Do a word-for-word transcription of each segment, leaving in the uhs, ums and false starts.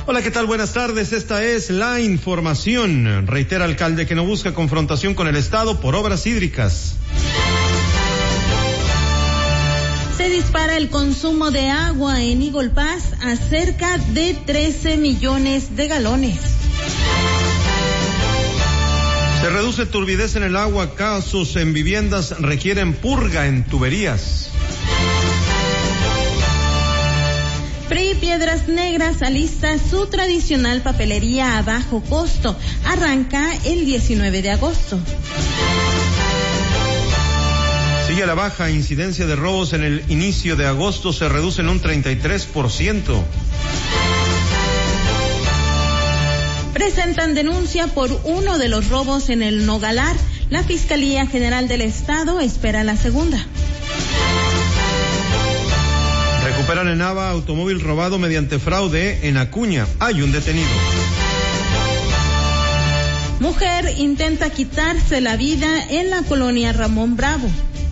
Hola, ¿qué tal? Buenas tardes. Esta es la información. Reitera alcalde que no busca confrontación con el Estado por obras hídricas. Se dispara el consumo de agua en Eagle Pass a cerca de trece millones de galones. Se reduce turbidez en el agua. Casos en viviendas requieren purga en tuberías. P R I Piedras Negras alista su tradicional papelería a bajo costo. Arranca el diecinueve de agosto. Sigue a la baja incidencia de robos en el inicio de agosto, se reduce en un treinta y tres por ciento. Presentan denuncia por uno de los robos en el Nogalar. La Fiscalía General del Estado espera la segunda. Recuperan en Nava automóvil robado mediante fraude en Acuña. Hay un detenido. Mujer intenta quitarse la vida en la colonia Ramón Bravo.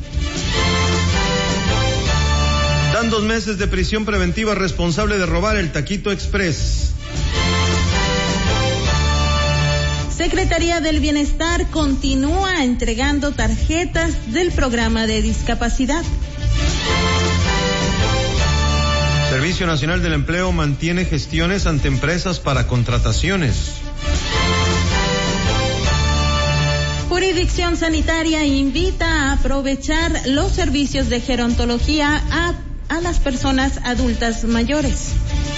Dan dos meses de prisión preventiva responsable de robar el Taquito Express. Secretaría del Bienestar continúa entregando tarjetas del programa de discapacidad. Servicio Nacional del Empleo mantiene gestiones ante empresas para contrataciones. Jurisdicción Sanitaria invita a aprovechar los servicios de gerontología a, a las personas adultas mayores.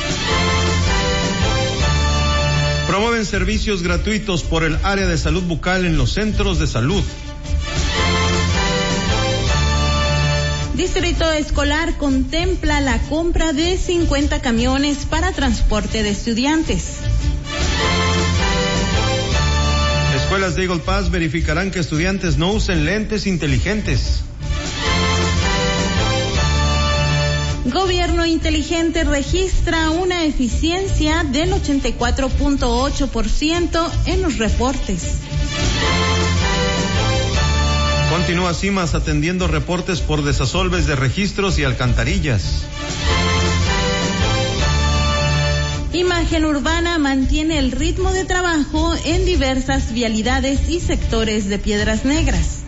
Promueven servicios gratuitos por el área de salud bucal en los centros de salud. Distrito Escolar contempla la compra de cincuenta camiones para transporte de estudiantes. Escuelas de Eagle Pass verificarán que estudiantes no usen lentes inteligentes. Gobierno inteligente registra una eficiencia del ochenta y cuatro punto ocho por ciento en los reportes. Continúa CIMAS atendiendo reportes por desasolves de registros y alcantarillas. Imagen Urbana mantiene el ritmo de trabajo en diversas vialidades y sectores de Piedras Negras.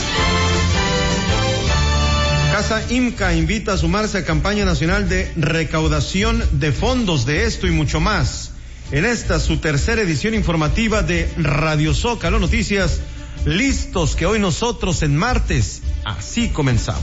Casa IMCA invita a sumarse a campaña nacional de recaudación de fondos de esto y mucho más. En esta, su tercera edición informativa de Radio Zócalo Noticias. Listos que hoy nosotros en martes, así comenzamos.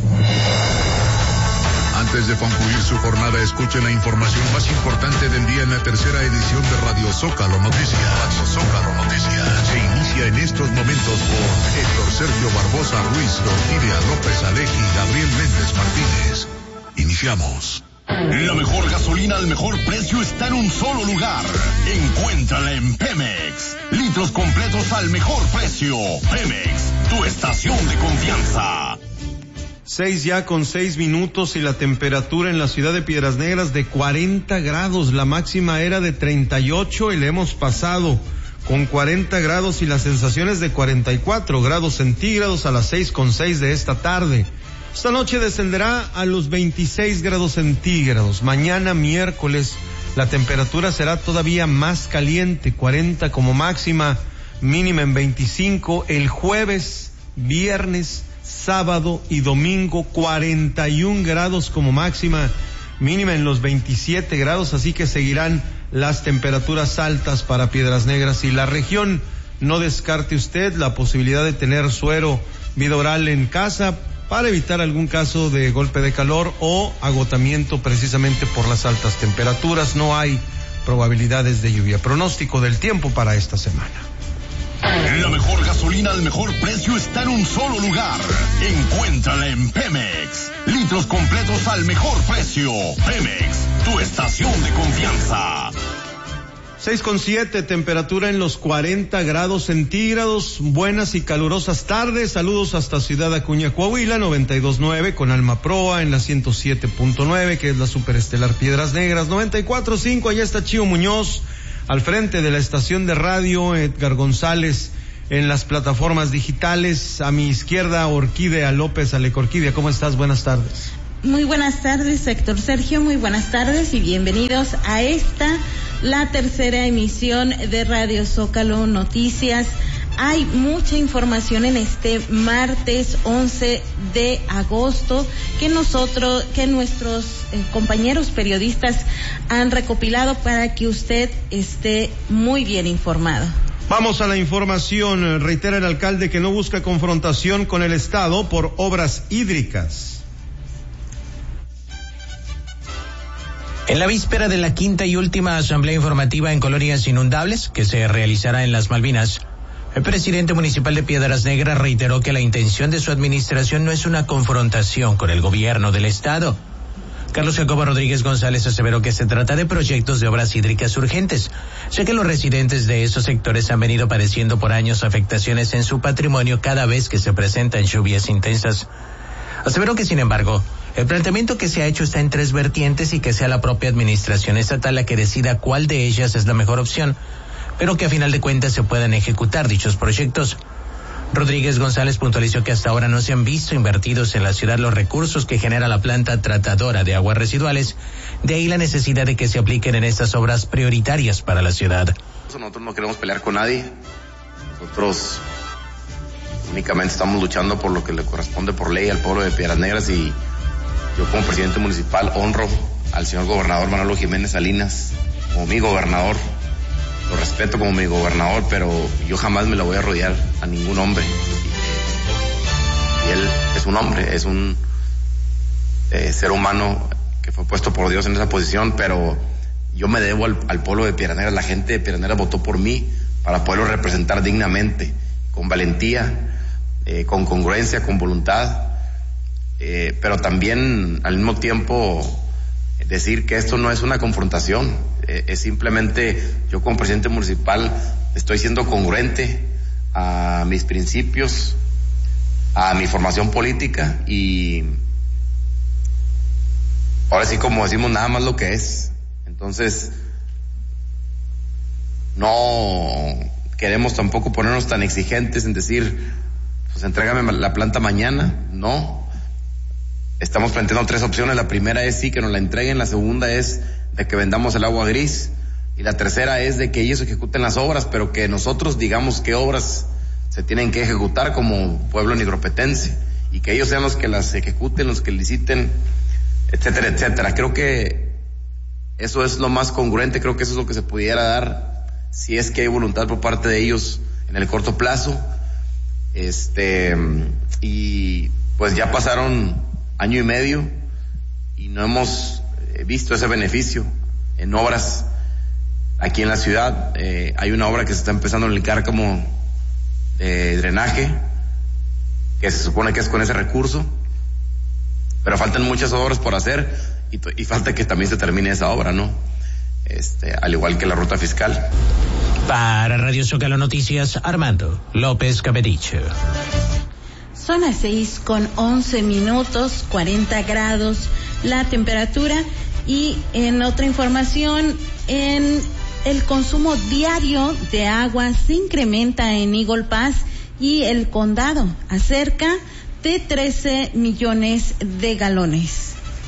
Antes de concluir su jornada, escuchen la información más importante del día en la tercera edición de Radio Zócalo Noticias. Radio Zócalo Noticias. Se inicia en estos momentos por Héctor Sergio Barbosa Ruiz, Orquídea López Aleji y Gabriel Méndez Martínez. Iniciamos. La mejor gasolina al mejor precio está en un solo lugar. Encuéntrala en Pemex. Litros completos al mejor precio. Pemex, tu estación de confianza. Seis ya con seis minutos y la temperatura en la ciudad de Piedras Negras de cuarenta grados. La máxima era de treinta y ocho y le hemos pasado con cuarenta grados y las sensaciones de cuarenta y cuatro grados centígrados a las seis con seis de esta tarde. Esta noche descenderá a los veintiséis grados centígrados. Mañana miércoles la temperatura será todavía más caliente, cuarenta como máxima, mínima en veinticinco. El jueves, viernes, sábado y domingo cuarenta y un grados como máxima, mínima en los veintisiete grados, así que seguirán las temperaturas altas para Piedras Negras y la región. No descarte usted la posibilidad de tener suero vida oral en casa para evitar algún caso de golpe de calor o agotamiento precisamente por las altas temperaturas. No hay probabilidades de lluvia. Pronóstico del tiempo para esta semana. La mejor gasolina al mejor precio está en un solo lugar. Encuéntrala en Pemex. Litros completos al mejor precio. Pemex, tu estación de confianza. seis con siete, temperatura en los cuarenta grados centígrados. Buenas y calurosas tardes. Saludos hasta Ciudad Acuña, Coahuila, noventa y dos punto nueve con Alma Proa en la ciento siete punto nueve, que es la superestelar Piedras Negras, noventa y cuatro punto cinco. Allá está Chío Muñoz al frente de la estación de radio, Edgar González en las plataformas digitales. A mi izquierda, Orquídea López Aleco. Orquídea, ¿cómo estás? Buenas tardes. Muy buenas tardes, Héctor Sergio, muy buenas tardes y bienvenidos a esta la tercera emisión de Radio Zócalo Noticias. Hay mucha información en este martes once de agosto que nosotros, que nuestros eh, compañeros periodistas han recopilado para que usted esté muy bien informado. Vamos a la información. Reitera el alcalde que no busca confrontación con el Estado por obras hídricas. En la víspera de la quinta y última asamblea informativa en colonias inundables, que se realizará en las Malvinas, el presidente municipal de Piedras Negras reiteró que la intención de su administración no es una confrontación con el gobierno del Estado. Carlos Jacobo Rodríguez González aseveró que se trata de proyectos de obras hídricas urgentes, ya que los residentes de esos sectores han venido padeciendo por años afectaciones en su patrimonio cada vez que se presentan lluvias intensas. Aseveró que, sin embargo, el planteamiento que se ha hecho está en tres vertientes y que sea la propia administración estatal la que decida cuál de ellas es la mejor opción, pero que a final de cuentas se puedan ejecutar dichos proyectos. Rodríguez González puntualizó que hasta ahora no se han visto invertidos en la ciudad los recursos que genera la planta tratadora de aguas residuales, de ahí la necesidad de que se apliquen en estas obras prioritarias para la ciudad. Nosotros no queremos pelear con nadie, nosotros únicamente estamos luchando por lo que le corresponde por ley al pueblo de Piedras Negras, y yo como presidente municipal honro al señor gobernador Manolo Jiménez Salinas como mi gobernador. Lo respeto como mi gobernador, pero yo jamás me lo voy a rodear a ningún hombre. Y él es un hombre, es un eh, ser humano que fue puesto por Dios en esa posición, pero yo me debo al, al pueblo de Piedras Negras. La gente de Piedras Negras votó por mí para poderlo representar dignamente, con valentía, eh, con congruencia, con voluntad, eh, pero también al mismo tiempo decir que esto no es una confrontación, eh, es simplemente yo como presidente municipal estoy siendo congruente a mis principios, a mi formación política, y ahora sí, como decimos, nada más lo que es. Entonces no queremos tampoco ponernos tan exigentes en decir, pues entrégame la planta mañana. No. Estamos planteando tres opciones. La primera es sí, que nos la entreguen. La segunda es de que vendamos el agua gris. Y la tercera es de que ellos ejecuten las obras, pero que nosotros digamos qué obras se tienen que ejecutar como pueblo nigropetense, y que ellos sean los que las ejecuten, los que liciten, etcétera, etcétera. Creo que eso es lo más congruente. Creo que eso es lo que se pudiera dar si es que hay voluntad por parte de ellos en el corto plazo. Este, y pues ya pasaron año y medio y no hemos eh, visto ese beneficio en obras aquí en la ciudad. Eh, hay una obra que se está empezando a aplicar como de drenaje, que se supone que es con ese recurso, pero faltan muchas obras por hacer, y, y falta que también se termine esa obra, ¿no? Este, al igual que la ruta fiscal. Para Radio Zócalo Noticias, Armando López Capedicho. Son las seis con once minutos, cuarenta grados la temperatura. Y en otra información, en el consumo diario de agua se incrementa en Eagle Pass y el condado, a cerca de trece millones de galones.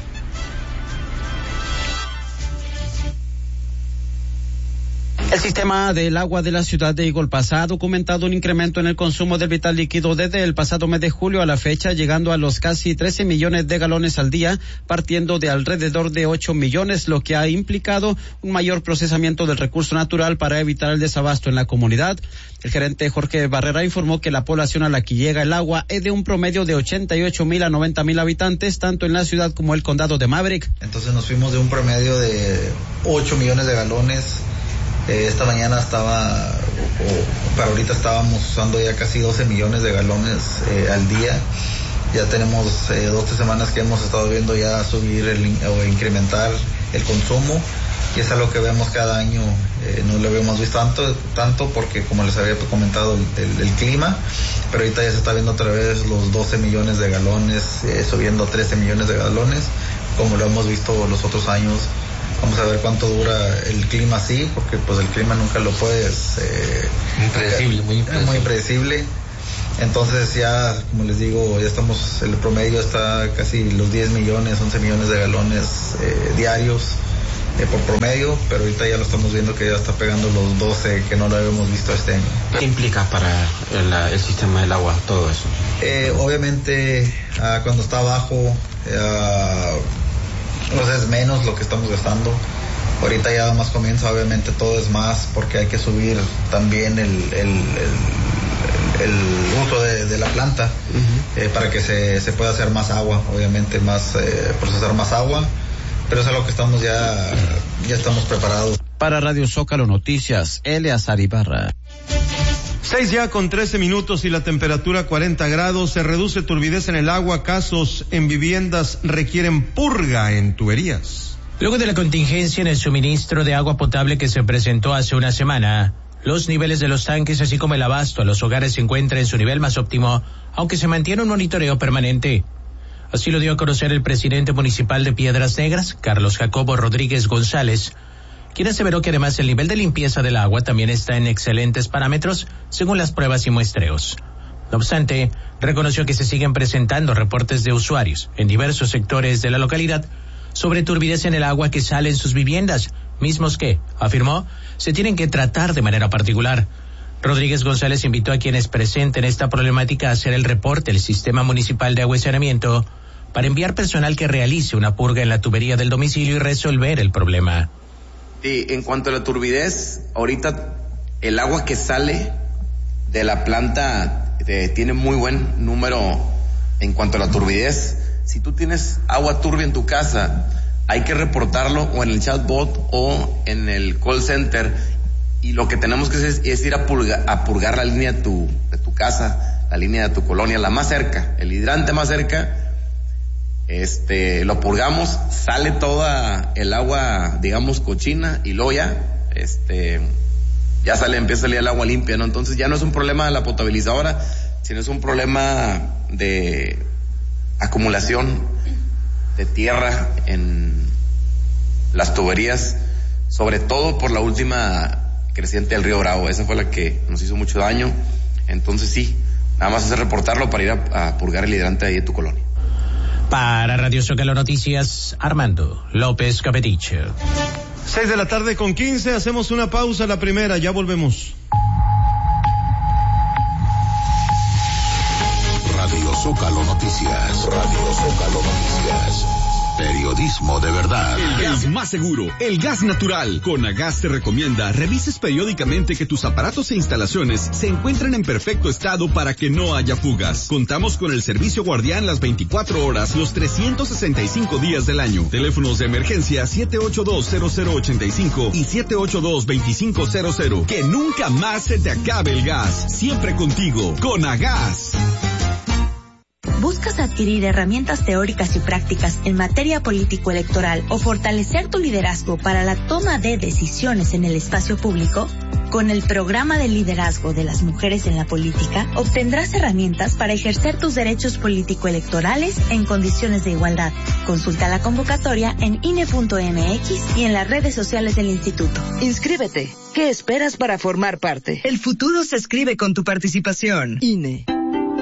El sistema del agua de la ciudad de Eagle Pass ha documentado un incremento en el consumo del vital líquido desde el pasado mes de julio a la fecha, llegando a los casi trece millones de galones al día, partiendo de alrededor de ocho millones, lo que ha implicado un mayor procesamiento del recurso natural para evitar el desabasto en la comunidad. El gerente Jorge Barrera informó que la población a la que llega el agua es de un promedio de ochenta y ocho mil a noventa mil habitantes, tanto en la ciudad como el condado de Maverick. Entonces nos fuimos de un promedio de ocho millones de galones. Eh, esta mañana estaba, o para ahorita estábamos usando ya casi doce millones de galones eh, al día. Ya tenemos eh, doce semanas que hemos estado viendo ya subir el, o incrementar el consumo, y es algo que vemos cada año. Eh, no lo habíamos visto tanto, tanto porque, como les había comentado, el, el, el clima, pero ahorita ya se está viendo otra vez los doce millones de galones, eh, subiendo trece millones de galones, como lo hemos visto los otros años. Vamos a ver cuánto dura el clima así, porque pues el clima nunca lo puedes... Eh, impredecible, muy impredecible. Muy impredecible. Entonces ya, como les digo, ya estamos, el promedio está casi los diez millones, once millones de galones eh, diarios, eh, por promedio, pero ahorita ya lo estamos viendo que ya está pegando los doce que no lo habíamos visto este año. ¿Qué implica para el, el sistema del agua todo eso? Eh, obviamente uh, cuando está abajo uh, pues es menos lo que estamos gastando. Ahorita ya más comienza, obviamente todo es más porque hay que subir también el, el, el, el uso de, de la planta uh-huh. eh, para que se, se pueda hacer más agua, obviamente más eh, procesar más agua, pero es algo que estamos ya, ya estamos preparados. Para Radio Zócalo Noticias, Eleazar Ibarra. Seis ya con trece minutos y la temperatura cuarenta grados, se reduce turbidez en el agua, casos en viviendas requieren purga en tuberías. Luego de la contingencia en el suministro de agua potable que se presentó hace una semana, los niveles de los tanques así como el abasto a los hogares se encuentran en su nivel más óptimo, aunque se mantiene un monitoreo permanente. Así lo dio a conocer el presidente municipal de Piedras Negras, Carlos Jacobo Rodríguez González, quien aseveró que además el nivel de limpieza del agua también está en excelentes parámetros según las pruebas y muestreos. No obstante, reconoció que se siguen presentando reportes de usuarios en diversos sectores de la localidad sobre turbidez en el agua que sale en sus viviendas, mismos que, afirmó, se tienen que tratar de manera particular. Rodríguez González invitó a quienes presenten esta problemática a hacer el reporte al Sistema Municipal de Agua y Saneamiento para enviar personal que realice una purga en la tubería del domicilio y resolver el problema. Sí, en cuanto a la turbidez, ahorita el agua que sale de la planta eh, tiene muy buen número en cuanto a la turbidez. Si tú tienes agua turbia en tu casa, hay que reportarlo o en el chatbot o en el call center, y lo que tenemos que hacer es, es ir a, purga, a purgar la línea de tu, de tu casa, la línea de tu colonia, la más cerca, el hidrante más cerca, este, lo purgamos, sale toda el agua, digamos, cochina, y luego ya, este, ya sale, empieza a salir el agua limpia, ¿no? Entonces ya no es un problema de la potabilizadora, sino es un problema de acumulación de tierra en las tuberías, sobre todo por la última creciente del río Bravo. Esa fue la que nos hizo mucho daño. Entonces sí, nada más es reportarlo para ir a, a purgar el hidrante ahí de tu colonia. Para Radio Zócalo Noticias, Armando López Capetiche. Seis de la tarde con quince, hacemos una pausa, la primera, ya volvemos. Radio Zócalo Noticias. Radio Zócalo Noticias. Periodismo de verdad. El gas más seguro, el gas natural. Conagas te recomienda revises periódicamente que tus aparatos e instalaciones se encuentren en perfecto estado para que no haya fugas. Contamos con el servicio guardián las veinticuatro horas, los trescientos sesenta y cinco días del año. Teléfonos de emergencia siete ocho dos cero cero ocho cinco y siete ocho dos dos cinco cero cero. Que nunca más se te acabe el gas. Siempre contigo. Conagas. ¿Buscas adquirir herramientas teóricas y prácticas en materia político-electoral o fortalecer tu liderazgo para la toma de decisiones en el espacio público? Con el programa de liderazgo de las mujeres en la política, obtendrás herramientas para ejercer tus derechos político-electorales en condiciones de igualdad. Consulta la convocatoria en I N E punto M X y en las redes sociales del instituto. Inscríbete. ¿Qué esperas para formar parte? El futuro se escribe con tu participación. I N E.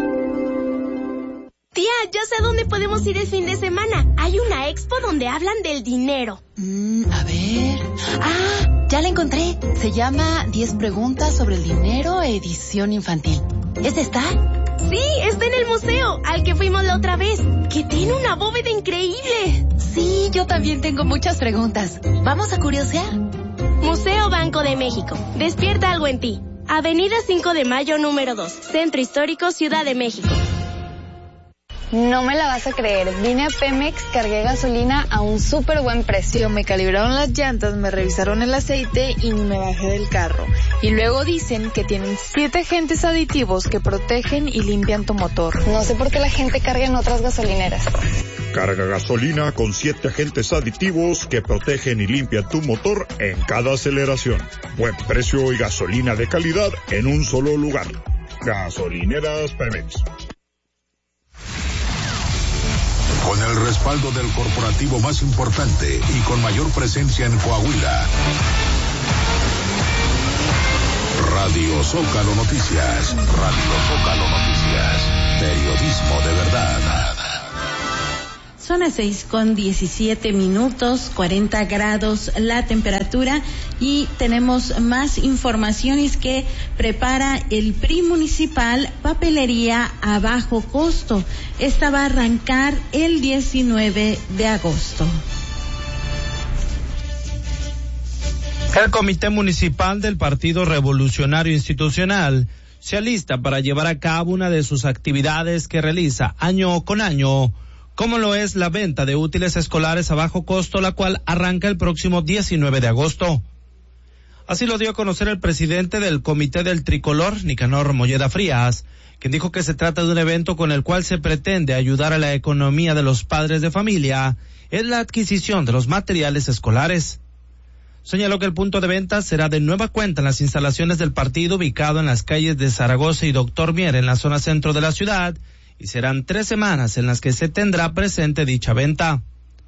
Tía, yo sé dónde podemos ir el fin de semana. Hay una expo donde hablan del dinero. Mm, a ver... Ah, ya la encontré. Se llama diez preguntas sobre el dinero, edición infantil. ¿Es esta? Sí, está en el museo, al que fuimos la otra vez, que tiene una bóveda increíble. Sí, yo también tengo muchas preguntas. ¿Vamos a curiosear? Museo Banco de México. Despierta algo en ti. Avenida cinco de Mayo, número dos. Centro Histórico, Ciudad de México. No me la vas a creer, vine a Pemex, cargué gasolina a un súper buen precio. Me calibraron las llantas, me revisaron el aceite y me bajé del carro. Y luego dicen que tienen siete agentes aditivos que protegen y limpian tu motor. No sé por qué la gente carga en otras gasolineras. Carga gasolina con siete agentes aditivos que protegen y limpian tu motor en cada aceleración. Buen precio y gasolina de calidad en un solo lugar. Gasolineras Pemex. Con el respaldo del corporativo más importante y con mayor presencia en Coahuila. Radio Zócalo Noticias. Radio Zócalo Noticias. Periodismo de verdad. Son las seis con diecisiete minutos, cuarenta grados la temperatura y tenemos más informaciones que prepara el P R I municipal papelería a bajo costo. Esta va a arrancar el diecinueve de agosto. El Comité Municipal del Partido Revolucionario Institucional se alista para llevar a cabo una de sus actividades que realiza año con año, como lo es la venta de útiles escolares a bajo costo, la cual arranca el próximo diecinueve de agosto. Así lo dio a conocer el presidente del Comité del Tricolor, Nicanor Molleda Frías, quien dijo que se trata de un evento con el cual se pretende ayudar a la economía de los padres de familia en la adquisición de los materiales escolares. Señaló que el punto de venta será de nueva cuenta en las instalaciones del partido, ubicado en las calles de Zaragoza y Doctor Mier, en la zona centro de la ciudad, y serán tres semanas en las que se tendrá presente dicha venta.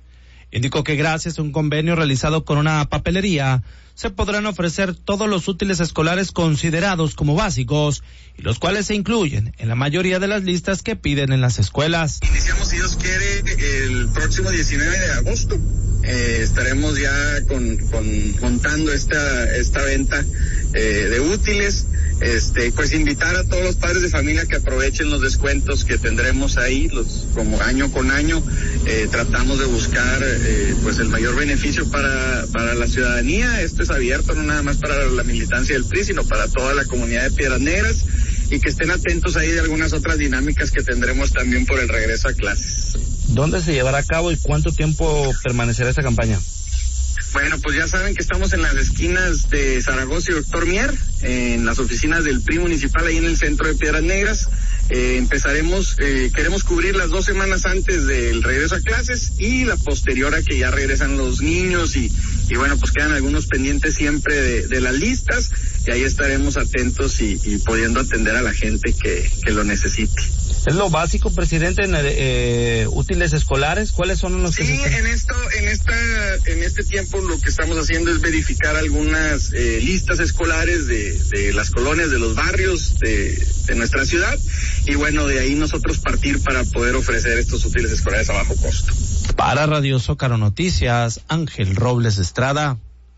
Indicó que gracias a un convenio realizado con una papelería, se podrán ofrecer todos los útiles escolares considerados como básicos y los cuales se incluyen en la mayoría de las listas que piden en las escuelas. Iniciamos, si Dios quiere, el próximo diecinueve de agosto. Eh, estaremos ya con, con montando esta esta venta eh, de útiles. Este, pues invitar a todos los padres de familia que aprovechen los descuentos que tendremos ahí, los como año con año. Eh, tratamos de buscar eh, pues el mayor beneficio para para la ciudadanía. Esto es abierto no nada más para la militancia del P R I, sino para toda la comunidad de Piedras Negras, y que estén atentos ahí de algunas otras dinámicas que tendremos también por el regreso a clases. ¿Dónde se llevará a cabo y cuánto tiempo permanecerá esta campaña? Bueno, pues ya saben que estamos en las esquinas de Zaragoza y Doctor Mier, en las oficinas del P R I municipal, ahí en el centro de Piedras Negras. Eh, empezaremos, eh, queremos cubrir las dos semanas antes del regreso a clases y la posterior a que ya regresan los niños y, y bueno, pues quedan algunos pendientes siempre de, de las listas, y ahí estaremos atentos y, y pudiendo atender a la gente que, que lo necesite. ¿Es lo básico, presidente, en eh, útiles escolares? ¿Cuáles son los sí, que se están... en esto, en esta, en este tiempo lo que estamos haciendo es verificar algunas eh, listas escolares de, de las colonias, de los barrios de, de nuestra ciudad, y bueno, de ahí nosotros partir para poder ofrecer estos útiles escolares a bajo costo. Para Radio Zócalo Noticias, Ángel Robles Estrada.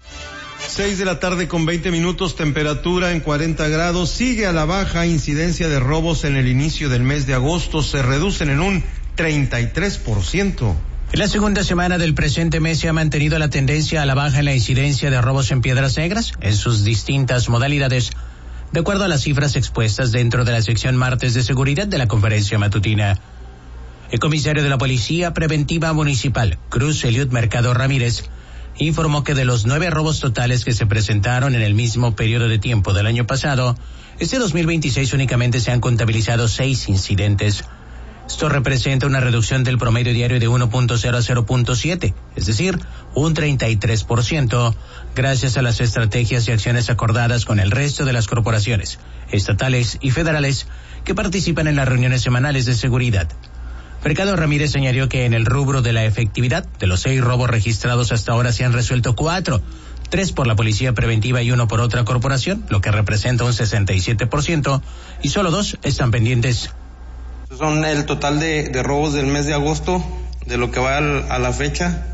Seis de la tarde con veinte minutos, temperatura en cuarenta grados, sigue a la baja incidencia de robos en el inicio del mes de agosto, se reducen en un treinta y tres por ciento. En la segunda semana del presente mes se ha mantenido la tendencia a la baja en la incidencia de robos en Piedras Negras, en sus distintas modalidades, de acuerdo a las cifras expuestas dentro de la sección Martes de Seguridad de la conferencia matutina. El comisario de la Policía Preventiva Municipal, Cruz Eliud Mercado Ramírez, informó que de los nueve robos totales que se presentaron en el mismo periodo de tiempo del año pasado, este dos mil veintiséis únicamente se han contabilizado seis incidentes. Esto representa una reducción del promedio diario de uno punto cero a cero punto siete, es decir, un treinta y tres por ciento, gracias a las estrategias y acciones acordadas con el resto de las corporaciones estatales y federales que participan en las reuniones semanales de seguridad. Mercado Ramírez añadió que en el rubro de la efectividad, de los seis robos registrados hasta ahora se han resuelto cuatro, tres por la Policía Preventiva y uno por otra corporación, lo que representa un sesenta y siete por ciento, y solo dos están pendientes. Son el total de, de robos del mes de agosto, de lo que va al, a la fecha,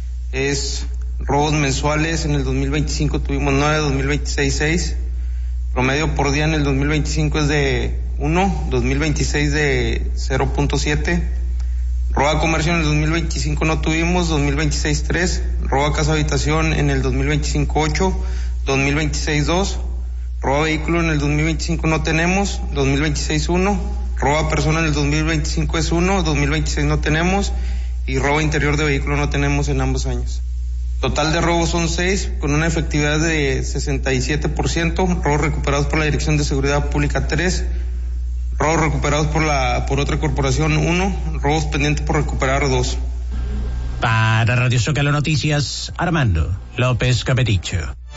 es robos mensuales. En el dos mil veinticinco tuvimos nueve, dos mil veintiséis seis, promedio por día en el dos mil veinticinco es de uno, dos mil veintiséis de cero punto siete, robo a comercio en el dos mil veinticinco no tuvimos, dos mil veintiséis tres, robo a casa habitación en el dos mil veinticinco ocho, dos mil veintiséis dos, robo a vehículo en el dos mil veinticinco no tenemos, dos mil veintiséis uno, robo a persona en el dos mil veinticinco es uno, dos mil veintiséis no tenemos, y robo interior de vehículo no tenemos en ambos años. Total de robos son seis, con una efectividad de sesenta y siete por ciento, robos recuperados por la Dirección de Seguridad Pública tres, robos recuperados por la por otra corporación uno, robos pendientes por recuperar dos. Para Radio Zócalo Noticias, Armando López Capeticho.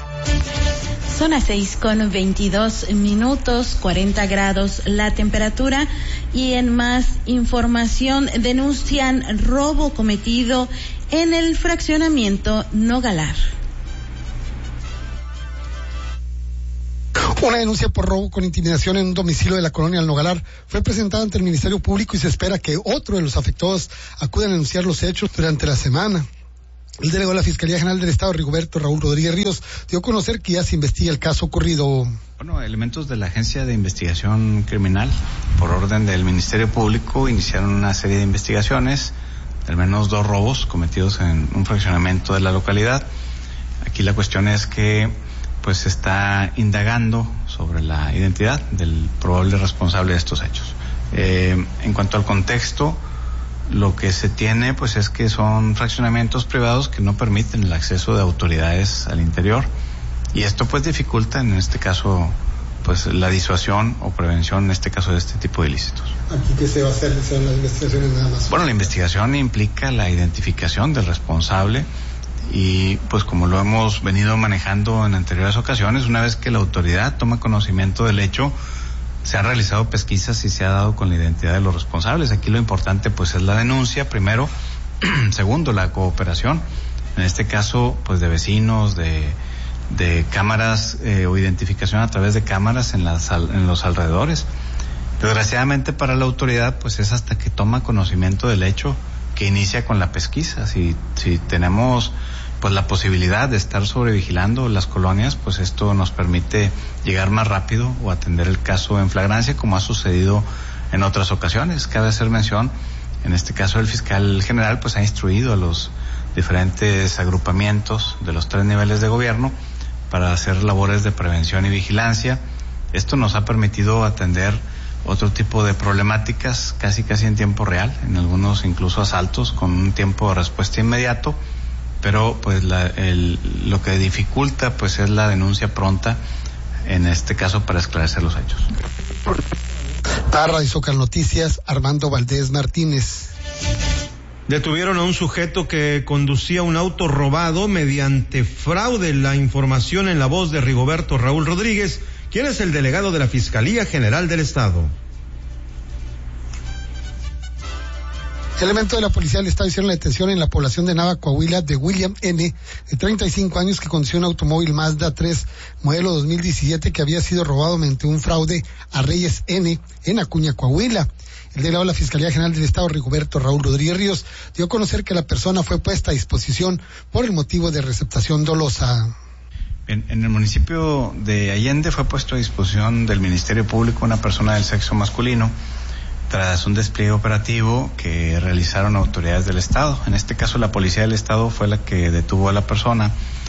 Son las seis con veintidós minutos, cuarenta grados la temperatura, y en más información denuncian robo cometido en el fraccionamiento Nogalar. Una denuncia por robo con intimidación en un domicilio de la colonia El Nogalar fue presentada ante el Ministerio Público y se espera que otro de los afectados acuda a denunciar los hechos durante la semana. El delegado de la Fiscalía General del Estado, Rigoberto Raúl Rodríguez Ríos, dio a conocer que ya se investiga el caso ocurrido. Bueno, elementos de la Agencia de Investigación Criminal, por orden del Ministerio Público, iniciaron una serie de investigaciones, al menos dos robos cometidos en un fraccionamiento de la localidad. Aquí la cuestión es que pues se está indagando sobre la identidad del probable responsable de estos hechos. Eh, en cuanto al contexto, lo que se tiene pues es que son fraccionamientos privados que no permiten el acceso de autoridades al interior, y esto pues dificulta en este caso pues la disuasión o prevención en este caso de este tipo de ilícitos. ¿Aquí qué se va a hacer? ¿Son las investigaciones nada más? Bueno, la investigación implica la identificación del responsable y pues como lo hemos venido manejando en anteriores ocasiones, una vez que la autoridad toma conocimiento del hecho, se han realizado pesquisas y se ha dado con la identidad de los responsables. Aquí lo importante pues es la denuncia, primero. Segundo, la cooperación, en este caso pues de vecinos, de, de cámaras eh, o identificación a través de cámaras en, las, en los alrededores. Desgraciadamente para la autoridad pues es hasta que toma conocimiento del hecho que inicia con la pesquisa. Si, si tenemos pues la posibilidad de estar sobrevigilando las colonias, pues esto nos permite llegar más rápido o atender el caso en flagrancia, como ha sucedido en otras ocasiones. Cabe hacer mención, en este caso el fiscal general pues ha instruido a los diferentes agrupamientos de los tres niveles de gobierno para hacer labores de prevención y vigilancia. Esto nos ha permitido atender otro tipo de problemáticas casi casi en tiempo real, en algunos incluso asaltos con un tiempo de respuesta inmediato, pero pues la, el, lo que dificulta pues es la denuncia pronta, en este caso para esclarecer los hechos. Para Radio Zócalo Noticias, Armando Valdés Martínez. Detuvieron a un sujeto que conducía un auto robado mediante fraude. La información en la voz de Rigoberto Raúl Rodríguez, quien es el delegado de la Fiscalía General del Estado. Elementos de la Policía del Estado hicieron la detención en la población de Nava, Coahuila, de William N., de treinta y cinco años, que conducía un automóvil Mazda tres, modelo dos mil diecisiete, que había sido robado mediante un fraude a Reyes N., en Acuña, Coahuila. El delegado de la Fiscalía General del Estado, Rigoberto Raúl Rodríguez Ríos, dio a conocer que la persona fue puesta a disposición por el motivo de receptación dolosa. En, en el municipio de Allende fue puesto a disposición del Ministerio Público una persona del sexo masculino tras un despliegue operativo que realizaron autoridades del Estado. En este caso la Policía del Estado fue la que detuvo a la persona.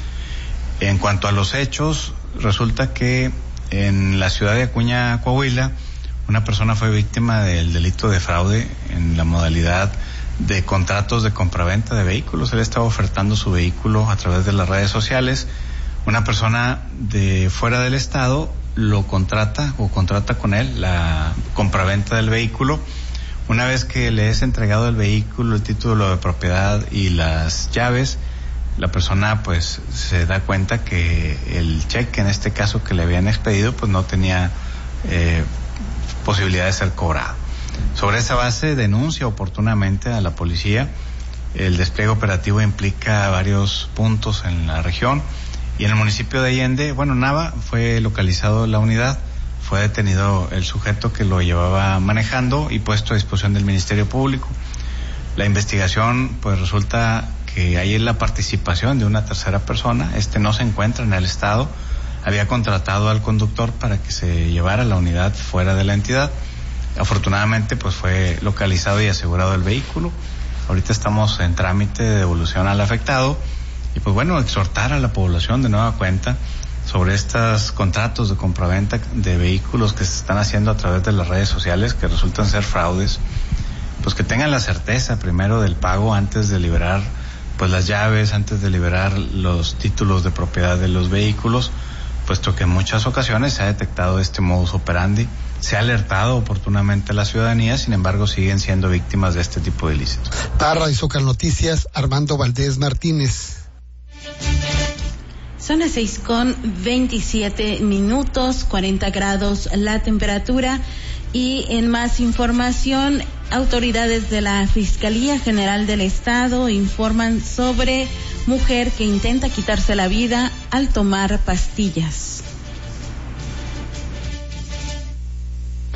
En cuanto a los hechos, resulta que en la ciudad de Acuña, Coahuila, una persona fue víctima del delito de fraude en la modalidad de contratos de compraventa de vehículos. Él estaba ofertando su vehículo a través de las redes sociales. Una persona de fuera del estado lo contrata o contrata con él la compraventa del vehículo. Una vez que le es entregado el vehículo, el título de propiedad y las llaves, la persona pues se da cuenta que el cheque, en este caso que le habían expedido, pues no tenía eh, posibilidad de ser cobrado. Sobre esa base denuncia oportunamente a la policía. El despliegue operativo implica varios puntos en la región. Y en el municipio de Allende, bueno, Nava, fue localizado la unidad, fue detenido el sujeto que lo llevaba manejando y puesto a disposición del Ministerio Público. La investigación, pues resulta que hay la participación de una tercera persona. Este no se encuentra en el estado, había contratado al conductor para que se llevara la unidad fuera de la entidad. Afortunadamente, pues fue localizado y asegurado el vehículo. Ahorita estamos en trámite de devolución al afectado. Y pues bueno, exhortar a la población de nueva cuenta sobre estos contratos de compraventa de vehículos que se están haciendo a través de las redes sociales, que resultan ser fraudes, pues que tengan la certeza primero del pago antes de liberar pues las llaves, antes de liberar los títulos de propiedad de los vehículos, puesto que en muchas ocasiones se ha detectado este modus operandi, se ha alertado oportunamente a la ciudadanía, sin embargo siguen siendo víctimas de este tipo de ilícitos. Para Radio Zócalo Noticias, Armando Valdés Martínez. Son las seis con veintisiete minutos, cuarenta grados la temperatura. Y en más información, autoridades de la Fiscalía General del Estado informan sobre mujer que intenta quitarse la vida al tomar pastillas.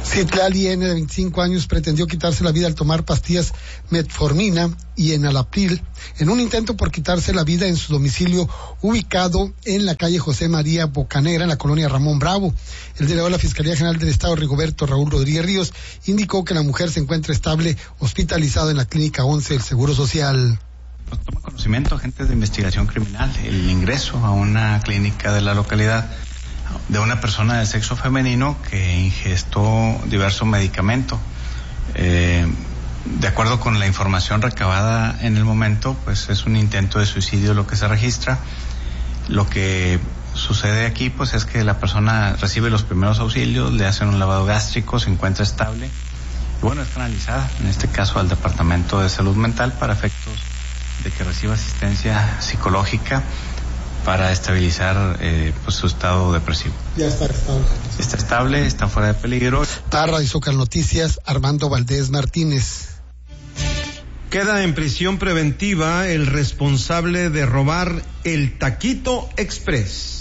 Citlali N, de veinticinco años, pretendió quitarse la vida al tomar pastillas metformina y enalapril en un intento por quitarse la vida en su domicilio ubicado en la calle José María Bocanegra, en la colonia Ramón Bravo. El delegado de la Fiscalía General del Estado, Rigoberto Raúl Rodríguez Ríos, indicó que la mujer se encuentra estable, hospitalizada en la Clínica once del Seguro Social. Pues toma conocimiento agentes de investigación criminal el ingreso a una clínica de la localidad de una persona de sexo femenino que ingestó diverso medicamento. Eh, de acuerdo con la información recabada en el momento, pues es un intento de suicidio lo que se registra. Lo que sucede aquí, pues es que la persona recibe los primeros auxilios, le hacen un lavado gástrico, se encuentra estable y bueno, es canalizada, en este caso al Departamento de Salud Mental para efectos de que reciba asistencia psicológica para estabilizar eh, pues su estado depresivo. Ya está estable. Está estable, está fuera de peligro. Tarra y Zócalo Noticias, Armando Valdés Martínez. Queda en prisión preventiva el responsable de robar el Taquito Express.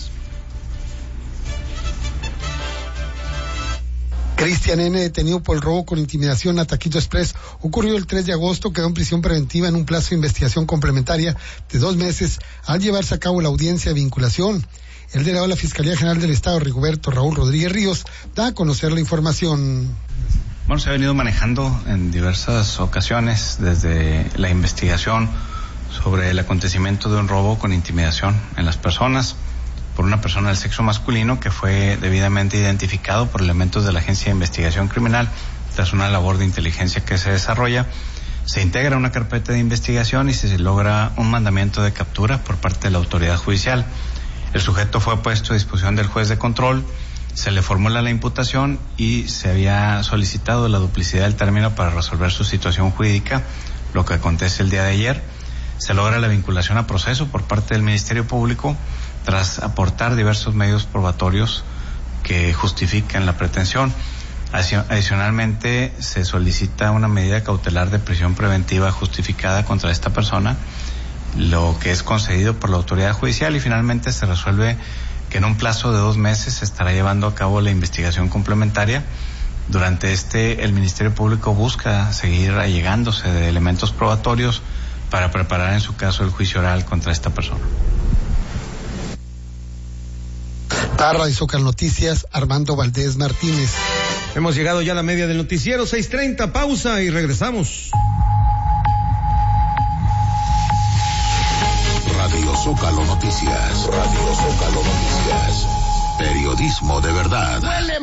Cristian N., detenido por el robo con intimidación a Taquito Express, ocurrió el tres de agosto, quedó en prisión preventiva en un plazo de investigación complementaria de dos meses al llevarse a cabo la audiencia de vinculación. El delegado de la Fiscalía General del Estado, Rigoberto Raúl Rodríguez Ríos, da a conocer la información. Bueno, se ha venido manejando en diversas ocasiones desde la investigación sobre el acontecimiento de un robo con intimidación en las personas por una persona del sexo masculino que fue debidamente identificado por elementos de la Agencia de Investigación Criminal tras una labor de inteligencia que se desarrolla. Se integra una carpeta de investigación y se logra un mandamiento de captura por parte de la autoridad judicial. El sujeto fue puesto a disposición del juez de control, se le formula la imputación y se había solicitado la duplicidad del término para resolver su situación jurídica, lo que acontece el día de ayer. Se logra la vinculación a proceso por parte del Ministerio Público tras aportar diversos medios probatorios que justifican la pretensión. Adicionalmente, se solicita una medida cautelar de prisión preventiva justificada contra esta persona, lo que es concedido por la autoridad judicial, y finalmente se resuelve que en un plazo de dos meses se estará llevando a cabo la investigación complementaria. Durante este, el Ministerio Público busca seguir allegándose de elementos probatorios para preparar en su caso el juicio oral contra esta persona. Tarra y Zócalo Noticias, Armando Valdés Martínez. Hemos llegado ya a la media del noticiero, seis treinta, pausa y regresamos. Radio Zócalo Noticias, Radio Zócalo Noticias, periodismo de verdad.